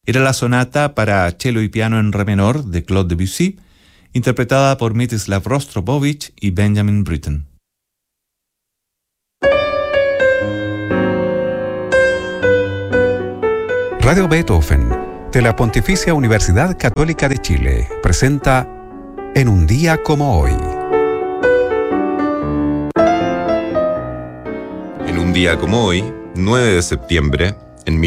Era la sonata para cello y piano en re menor de Claude Debussy, interpretada por Mstislav Rostropovich y Benjamin Britten. Radio Beethoven, de la Pontificia Universidad Católica de Chile, presenta En un día como hoy. En un día como hoy, 9 de septiembre, en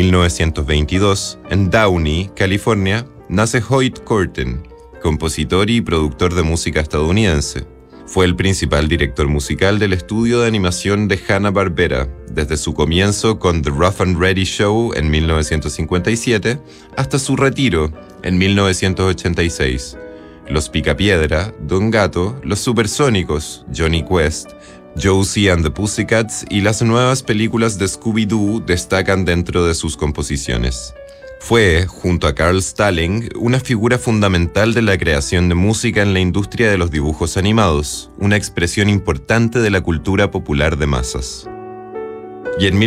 1922, en Downey, California, nace Hoyt Curtin, compositor y productor de música estadounidense. Fue el principal director musical del estudio de animación de Hanna-Barbera, desde su comienzo con The Rough and Ready Show en 1957 hasta su retiro en 1986. Los Picapiedra, Don Gato, Los Supersónicos, Johnny Quest, Josie and the Pussycats y las nuevas películas de Scooby-Doo destacan dentro de sus composiciones. Fue, junto a Carl Stalling, una figura fundamental de la creación de música en la industria de los dibujos animados, una expresión importante de la cultura popular de masas. Y en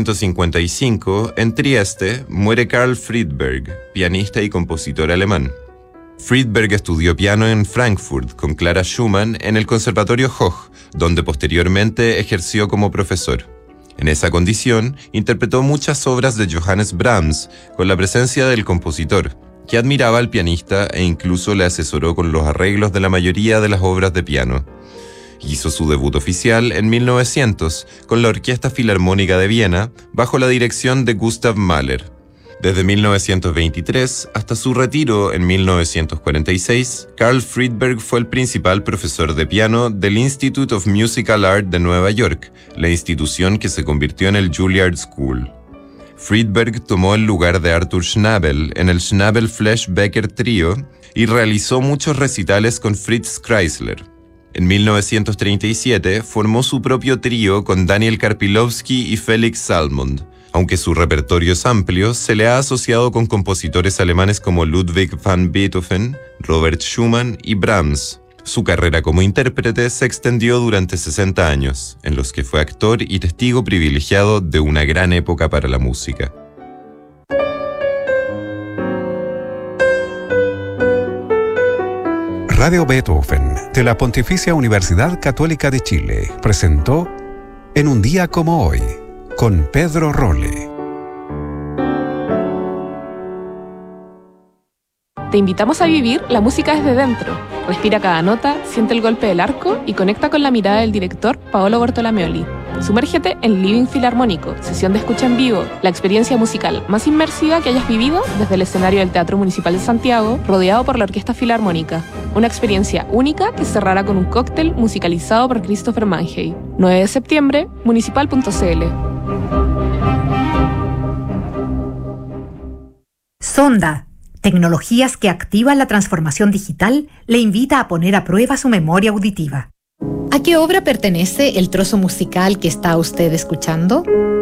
1955, en Trieste, muere Carl Friedberg, pianista y compositor alemán. Friedberg estudió piano en Frankfurt con Clara Schumann en el Conservatorio Hoch, donde posteriormente ejerció como profesor. En esa condición, interpretó muchas obras de Johannes Brahms con la presencia del compositor, que admiraba al pianista e incluso le asesoró con los arreglos de la mayoría de las obras de piano. Hizo su debut oficial en 1900 con la Orquesta Filarmónica de Viena bajo la dirección de Gustav Mahler. Desde 1923 hasta su retiro en 1946, Carl Friedberg fue el principal profesor de piano del Institute of Musical Art de Nueva York, la institución que se convirtió en el Juilliard School. Friedberg tomó el lugar de Arthur Schnabel en el Schnabel-Flesch-Becker Trio y realizó muchos recitales con Fritz Kreisler. En 1937 formó su propio trío con Daniel Karpilovsky y Felix Salmond. Aunque su repertorio es amplio, se le ha asociado con compositores alemanes como Ludwig van Beethoven, Robert Schumann y Brahms. Su carrera como intérprete se extendió durante 60 años, en los que fue actor y testigo privilegiado de una gran época para la música. Radio Beethoven, de la Pontificia Universidad Católica de Chile, presentó En un día como hoy, con Pedro Rolle. Te invitamos a vivir la música desde dentro. Respira cada nota, siente el golpe del arco y conecta con la mirada del director Paolo Bortolomeoli. Sumérgete en Living Filarmónico, sesión de escucha en vivo, la experiencia musical más inmersiva que hayas vivido desde el escenario del Teatro Municipal de Santiago, rodeado por la Orquesta Filarmónica. Una experiencia única que cerrará con un cóctel musicalizado por Christopher Manhey. 9 de septiembre, municipal.cl. Sonda, tecnologías que activan la transformación digital, le invita a poner a prueba su memoria auditiva. ¿A qué obra pertenece el trozo musical que está usted escuchando?